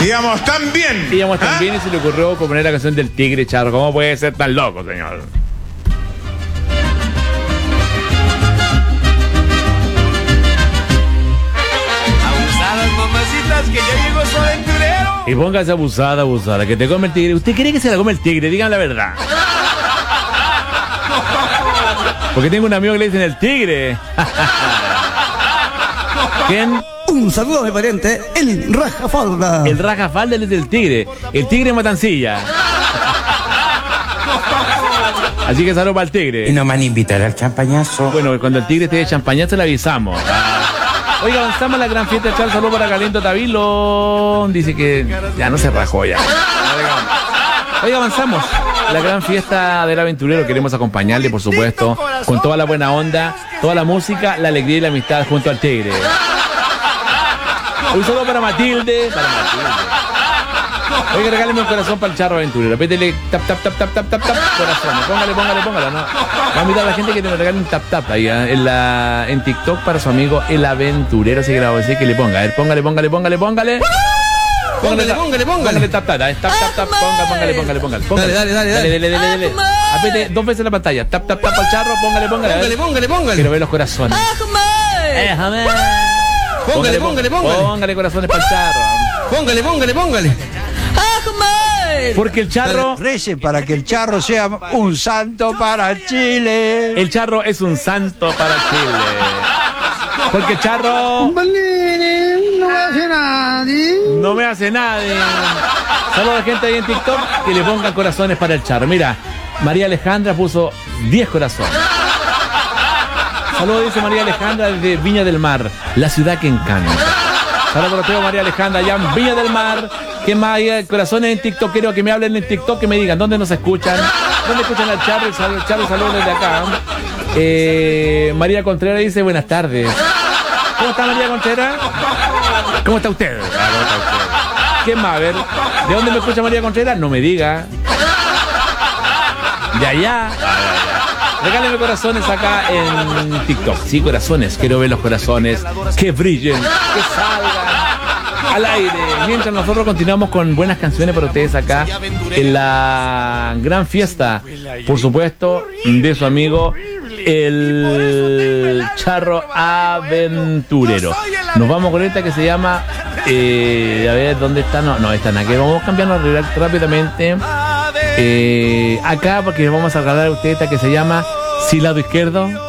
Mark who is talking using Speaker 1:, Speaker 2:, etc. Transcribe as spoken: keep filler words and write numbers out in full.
Speaker 1: Íbamos tan bien.
Speaker 2: Íbamos tan
Speaker 1: ¿Ah?
Speaker 2: bien y se le ocurrió componer la canción del Tigre, Charro. ¿Cómo puede ser tan loco, señor?
Speaker 3: Abusadas mamacitas, que ya llegó su aventurero.
Speaker 2: Y póngase abusada, abusada, que te come el tigre. ¿Usted cree que se la come el tigre? Digan la verdad. Porque tengo un amigo que le dicen el tigre. ¿Quién?
Speaker 4: Un saludo a mi pariente, el Rajafalda.
Speaker 2: El Rajafalda es del tigre. El tigre Matancilla. Así que saludos para el tigre.
Speaker 5: Y no me van a invitar al champañazo.
Speaker 2: Bueno, cuando el tigre esté de champañazo le avisamos. Oiga, avanzamos a la gran fiesta de Charles. Saludos para Calento Tavilo. Dice que ya no se rajó ya. Oiga, avanzamos. La gran fiesta del aventurero. Queremos acompañarle, por supuesto, con toda la buena onda, toda la música, la alegría y la amistad junto al tigre. Un saludo para Matilde. Para Matilde. Oiga, regáleme un corazón para el Charro aventurero. Repítele tap, tap, tap, tap, tap, tap, tap, corazones. Póngale, póngale, póngale. No. Va a invitar a la gente que te regale un tap, tap ahí ¿eh? en, la, en TikTok para su amigo el aventurero. Así que le voy a decir que le ponga. A ver, póngale, póngale, póngale, póngale.
Speaker 4: Póngale, póngale, póngale.
Speaker 2: Póngale tap, tap, tap, tap, tap. Póngale, póngale, póngale, póngale.
Speaker 4: Dale, dale, dale, dale.
Speaker 2: Dale, dale, dale, dale. Apete dos veces la pantalla. Tap, tap, tap al Charro. Póngale, póngale.
Speaker 4: Póngale, póngale, póngale.
Speaker 2: Quiero ver los corazones. Déjame.
Speaker 4: Póngale, póngale, póngale.
Speaker 2: Póngale corazones para el Charro.
Speaker 4: Póngale, póngale, póngale.
Speaker 2: Porque el Charro,
Speaker 6: Rece para que el Charro sea un santo para Chile.
Speaker 2: el Charro es un santo para Chile. Porque el Charro
Speaker 6: No me hace nadie.
Speaker 2: no me hace nadie. Saludos a la gente ahí en TikTok que le pongan corazones para el Charro. Mira, María Alejandra puso diez corazones. Saludos, dice María Alejandra desde Viña del Mar, la ciudad que encanta. Saludos para María Alejandra allá en Viña del Mar. ¿Qué más hay? Corazones en TikTok. Quiero que me hablen en TikTok, que me digan dónde nos escuchan, dónde escuchan al Charro. El Charro, saludos desde acá. Eh, María Contreras dice buenas tardes. ¿Cómo está María Contreras? ¿Cómo está usted? Ah, ¿cómo está usted? ¿Qué más? A ver, ¿de dónde me escucha María Contreras? No me diga. De allá. Regáleme corazones acá en TikTok. Sí, corazones. Quiero ver los corazones. Que brillen. Que salgan al aire. Mientras nosotros continuamos con buenas canciones para ustedes acá en la gran fiesta, por supuesto, de su amigo el Charro Aventurero. Nos vamos con esta que se llama eh, a ver, ¿dónde está? No, no, están aquí. Vamos cambiando rápidamente eh, acá porque vamos a regalar a ustedes esta que se llama Si lado izquierdo.